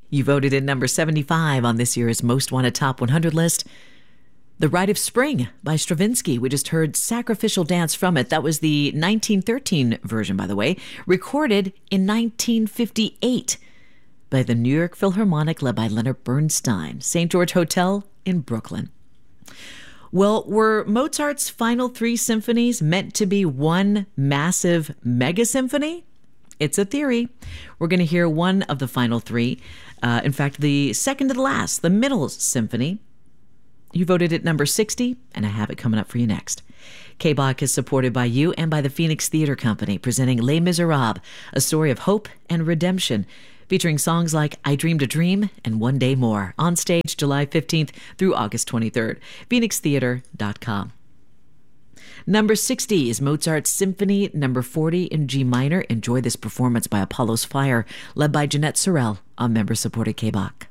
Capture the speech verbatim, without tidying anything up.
You voted in number seventy-five on this year's Most Wanted Top one hundred list. The Rite of Spring by Stravinsky. We just heard Sacrificial Dance from it. That was the nineteen thirteen version, by the way, recorded in nineteen fifty-eight by the New York Philharmonic led by Leonard Bernstein, Saint George Hotel in Brooklyn. Well, were Mozart's final three symphonies meant to be one massive mega symphony? It's a theory. We're going to hear one of the final three. Uh, in fact, the second to the last, the Middle Symphony. You voted at number sixty, and I have it coming up for you next. K-Bach is supported by you and by the Phoenix Theater Company, presenting Les Miserables, a story of hope and redemption, featuring songs like I Dreamed a Dream and One Day More, on stage July fifteenth through August twenty-third. phoenix theater dot com. Number sixty is Mozart's Symphony Number forty in G minor. Enjoy this performance by Apollo's Fire, led by Jeanette Sorrell on member-supported K-Bach.